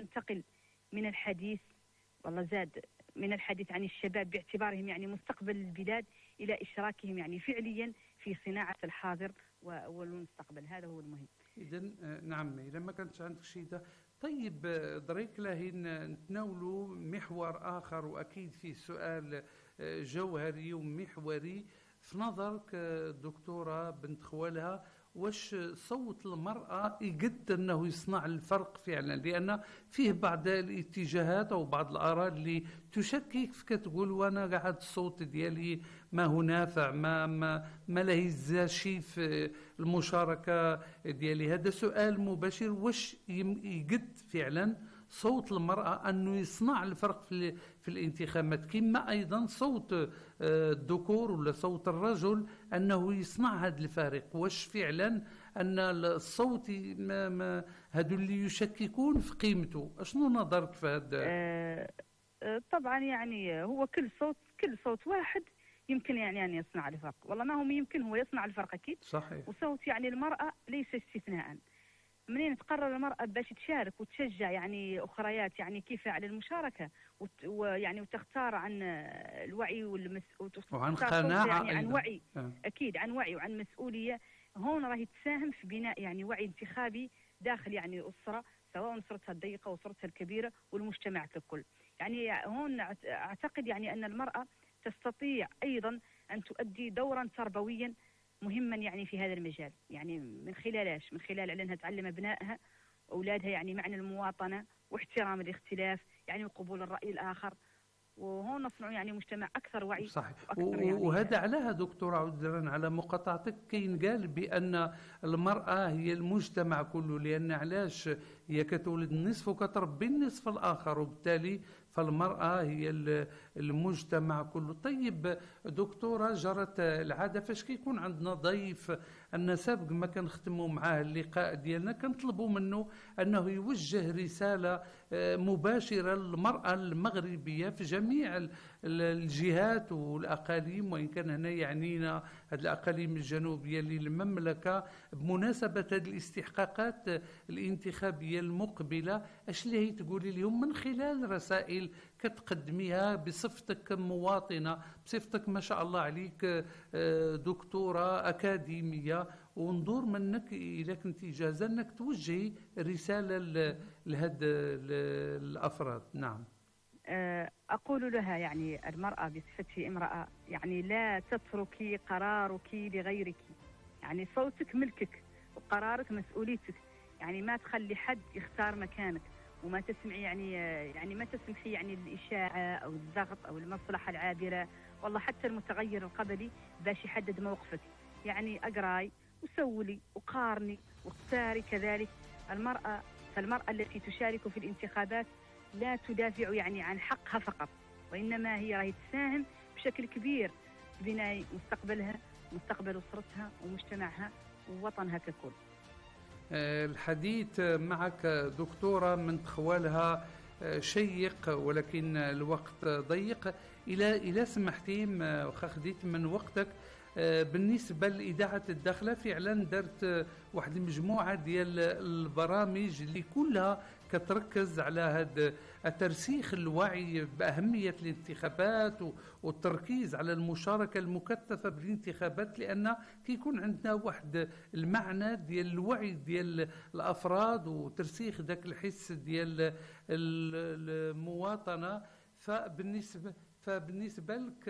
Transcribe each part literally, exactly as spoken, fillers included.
ينتقل من الحديث، والله زاد من الحديث عن الشباب باعتبارهم يعني مستقبل البلاد إلى إشراكهم يعني فعليا في صناعة الحاضر والمستقبل. هذا هو المهم. إذا نعم، إذا ما كانش عندك شيء ده. طيب دريك لاهي نتناولوا محور آخر، وأكيد فيه سؤال جوهري ومحوري في نظرك دكتورة بنت خوالها. واش صوت المرأة يقد أنه يصنع الفرق فعلا؟ لأن فيه بعض الاتجاهات أو بعض الآراء اللي تشكك فيك، تقول وأنا قاعد الصوت ديالي ما هو نافع، ما ما ما له يزاشي في المشاركة ديالي. هذا سؤال مباشر، واش يقد فعلا صوت المرأة أنه يصنع الفرق في في الانتخابات، كما أيضا صوت الذكور ولا صوت الرجل أنه يصنع هذا الفارق؟ واش فعلا أن الصوت ما ما هادو اللي يشككون في قيمته؟ أشنو نظرك في هذا؟ أه طبعا يعني هو كل صوت كل صوت واحد يمكن يعني أن يصنع الفرق. والله ما هو يمكن، هو يصنع الفرق أكيد. صحيح. وصوت يعني المرأة ليس استثناء. منين تقرر المرأة باش تشارك وتشجع يعني أخريات يعني كيف على المشاركة، ويعني وتختار عن الوعي والمسؤول وعن قناعة يعني أيضا. عن وعي أه. أكيد، عن وعي وعن مسؤولية. هون راهي تساهم في بناء يعني وعي انتخابي داخل يعني أسرة، سواء أسرتها الضيقة وأسرتها الكبيرة والمجتمع ككل. يعني هون أعتقد يعني أن المرأة تستطيع أيضا أن تؤدي دورا تربويا مهما يعني في هذا المجال، يعني من خلال من خلال على أنها تعلم أبنائها أولادها يعني معنى المواطنة واحترام الاختلاف يعني وقبول الرأي الآخر، وهون نصنع يعني مجتمع أكثر وعي. صحيح. يعني وهذا علىها دكتورة، عذرا على مقاطعتك، كاين قال بأن المرأة هي المجتمع كله، لأن علاش هي كتولد النصف وكتربي النصف الآخر، وبالتالي فالمرأة هي المجتمع كله. طيب دكتورة، جرت العادة فاش كيكون عندنا ضيف أن سابق ما كنختموا معاه اللقاء ديالنا كنطلبوا منه أنه يوجه رسالة مباشرة للمرأة المغربية في جميع الجهات والأقاليم، وإن كان هنا يعنينا هذه الأقاليم الجنوبية للمملكة بمناسبة هذه الاستحقاقات الانتخابية المقبلة. اش اللي هي تقولي لهم من خلال رسائل كتقدميها بصفتك كمواطنة، بصفتك ما شاء الله عليك دكتورة أكاديمية، وندور منك إذا كنت جاهزة أنك توجهي رسالة لهذه الأفراد؟ نعم. أقول لها يعني المرأة بصفتها امرأة يعني لا تتركي قرارك لغيرك، يعني صوتك ملكك وقرارك مسؤوليتك، يعني ما تخلي حد يختار مكانك، وما تسمعي يعني يعني ما تسمحي يعني الإشاعة أو الضغط أو المصلحة العابرة، والله حتى المتغير القبلي باش يحدد موقفك. يعني أقراي وسولي وقارني واختاري كذلك. المرأة فالمرأة التي تشارك في الانتخابات لا تدافع يعني عن حقها فقط، وإنما هي راهي تساهم بشكل كبير في بناء مستقبلها، مستقبل أسرتها ومجتمعها ووطنها ككل. الحديث معك دكتورة من خوالها شيق، ولكن الوقت ضيق. إلى إلى سمحتي وخديت من وقتك، بالنسبة لإذاعة الداخلة فعلا درت واحد المجموعة ديال البرامج اللي كلها كتركز على هذا الترسيخ الوعي بأهمية الانتخابات والتركيز على المشاركة المكثفة بالانتخابات، لأن كيكون عندنا واحد المعنى ديال الوعي ديال الأفراد وترسيخ ذاك الحس ديال المواطنة. فبالنسبة فبالنسبة لك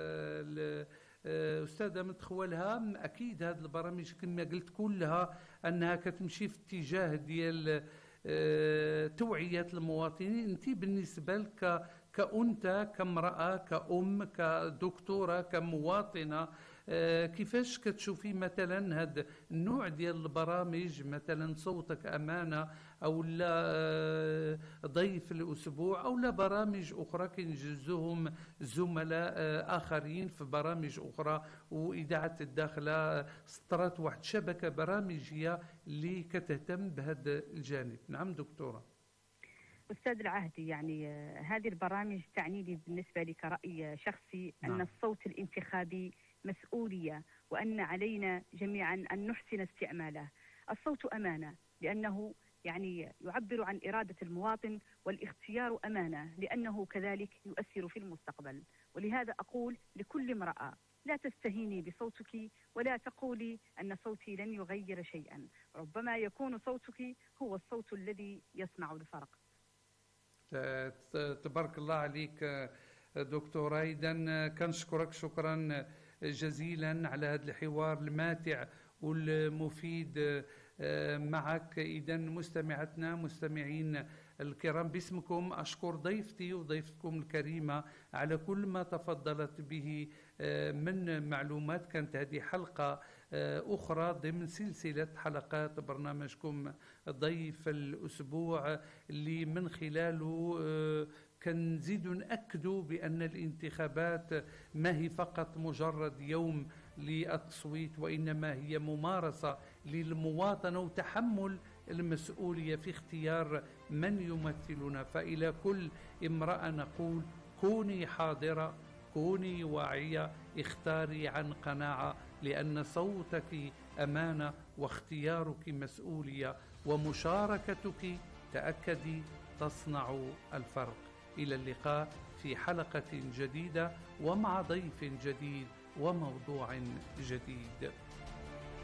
أستاذة متخولها، أكيد هذه البرامج كما قلت كلها أنها كتمشي في اتجاه ديال توعية المواطنين. أنت بالنسبة لك كأنثى، كامرأة، كأم، كدكتورة، كمواطنة، كيفاش كتشوفي مثلا هذا النوع ديال البرامج، مثلا صوتك أمانة أو لا ضيف الأسبوع أو لا برامج أخرى كنجزوهم زملاء آخرين في برامج أخرى، وإذاعة الداخلة سطرت واحد شبكة برامجية اللي كتهتم بهذا الجانب؟ نعم دكتورة. أستاذ العهدي، يعني هذه البرامج تعني لي بالنسبة لي كرأي شخصي أن نعم. الصوت الانتخابي مسؤولية، وأن علينا جميعا أن نحسن استعماله. الصوت أمانة، لأنه يعني يعبر عن إرادة المواطن، والاختيار أمانة لأنه كذلك يؤثر في المستقبل. ولهذا أقول لكل امرأة: لا تستهيني بصوتك، ولا تقولي أن صوتي لن يغير شيئا، ربما يكون صوتك هو الصوت الذي يصنع الفرق. تبارك الله عليك دكتورة. إذن كنشكرك شكرا جزيلا على هذا الحوار الماتع والمفيد معك. إذن مستمعتنا مستمعين الكرام، باسمكم أشكر ضيفتي وضيفتكم الكريمة على كل ما تفضلت به من معلومات. كانت هذه حلقة أخرى ضمن سلسلة حلقات برنامجكم ضيف الأسبوع، اللي من خلاله كنزيد نأكدوا بأن الانتخابات ما هي فقط مجرد يوم للتصويت، وإنما هي ممارسة للمواطنة وتحمل المسؤولية في اختيار من يمثلنا. فإلى كل امرأة نقول: كوني حاضرة، كوني واعية، اختاري عن قناعة، لأن صوتك أمانة واختيارك مسؤولية، ومشاركتك تأكدي تصنع الفرق. إلى اللقاء في حلقة جديدة ومع ضيف جديد وموضوع جديد.